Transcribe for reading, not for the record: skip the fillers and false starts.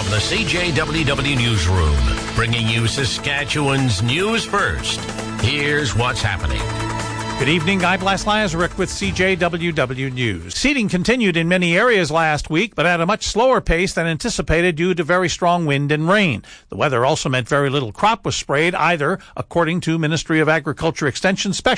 From the CJWW Newsroom, bringing you Saskatchewan's news first. Here's what's happening. Good evening, I'm Blas Lazaruk with CJWW News. Seeding continued in many areas last week, but at a much slower pace than anticipated due to very strong wind and rain. The weather also meant very little crop was sprayed either, according to Ministry of Agriculture Extension specialists.